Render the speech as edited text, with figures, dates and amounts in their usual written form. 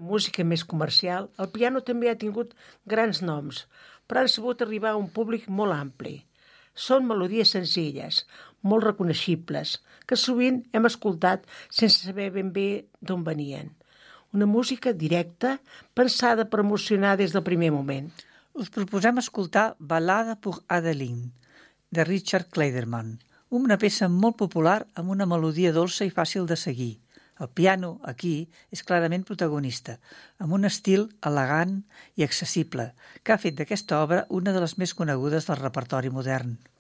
música més comercial, el piano també ha tingut grans noms, però han sabut arribar a un públic molt ampli. Són melodies senzilles, molt reconeixibles, que sovint hem escoltat sense saber ben bé d'on venien. Una música directa, pensada per emocionar des del primer moment. Us proposem escoltar Ballade pour Adeline, de Richard Clayderman, una peça molt popular amb una melodia dolça i fàcil de seguir. El piano, aquí, és clarament protagonista, amb un estil elegant i accessible, que ha fet d'aquesta obra una de les més conegudes del repertori modern.